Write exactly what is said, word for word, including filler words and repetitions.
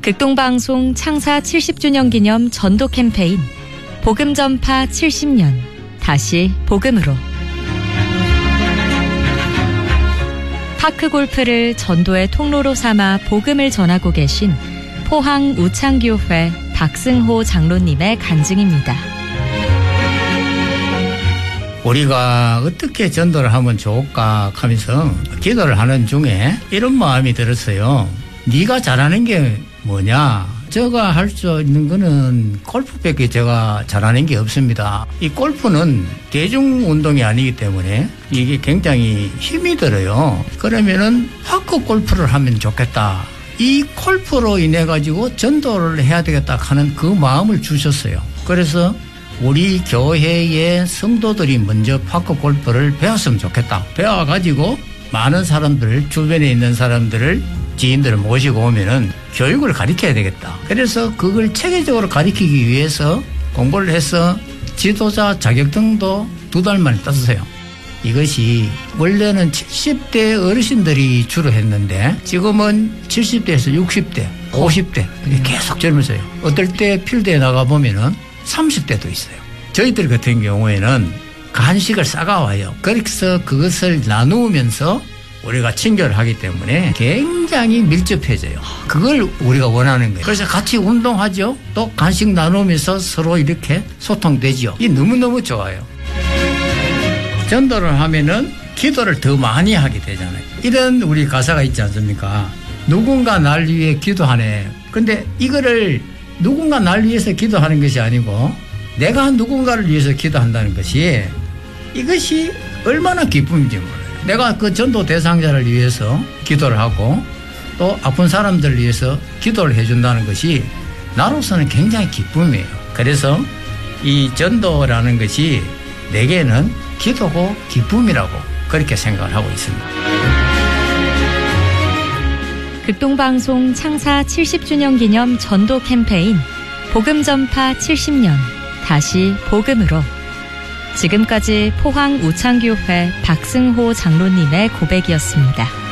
극동방송 창사 칠십 주년 기념 전도 캠페인 복음 전파 칠십 년 다시 복음으로. 파크 골프를 전도의 통로로 삼아 복음을 전하고 계신 포항 우창교회 박승호 장로님의 간증입니다. 우리가 어떻게 전도를 하면 좋을까 하면서 기도를 하는 중에 이런 마음이 들었어요. 네가 잘하는 게 뭐냐? 제가 할 수 있는 거는 골프밖에 제가 잘하는 게 없습니다. 이 골프는 대중운동이 아니기 때문에 이게 굉장히 힘이 들어요. 그러면은 파크 골프를 하면 좋겠다. 이 골프로 인해 가지고 전도를 해야 되겠다 하는 그 마음을 주셨어요. 그래서 우리 교회의 성도들이 먼저 파크 골프를 배웠으면 좋겠다. 배워가지고 많은 사람들, 주변에 있는 사람들을, 지인들을 모시고 오면은 교육을 가르쳐야 되겠다. 그래서 그걸 체계적으로 가르치기 위해서 공부를 해서 지도자 자격증도 두 달 만에 땄어요. 이것이 원래는 칠십 대 어르신들이 주로 했는데 지금은 칠십 대에서 육십 대, 오십 대 계속 젊으세요. 어떨 때 필드에 나가보면은 삼십 대도 있어요. 저희들 같은 경우에는 간식을 싸가와요. 그래서 그것을 나누면서 우리가 친교를 하기 때문에 굉장히 밀접해져요. 그걸 우리가 원하는 거예요. 그래서 같이 운동하죠. 또 간식 나누면서 서로 이렇게 소통되죠. 이 너무너무 좋아요. 전도를 하면은 기도를 더 많이 하게 되잖아요. 이런 우리 가사가 있지 않습니까? 누군가 날 위해 기도하네. 근데 이거를 누군가 날 위해서 기도하는 것이 아니고 내가 누군가를 위해서 기도한다는 것이 이것이 얼마나 기쁨인지 몰라요. 내가 그 전도 대상자를 위해서 기도를 하고 또 아픈 사람들을 위해서 기도를 해준다는 것이 나로서는 굉장히 기쁨이에요. 그래서 이 전도라는 것이 내게는 기도고 기쁨이라고 그렇게 생각을 하고 있습니다. 극동방송 창사 칠십 주년 기념 전도 캠페인 복음 전파 칠십 년 다시 복음으로. 지금까지 포항 우창교회 박승호 장로님의 고백이었습니다.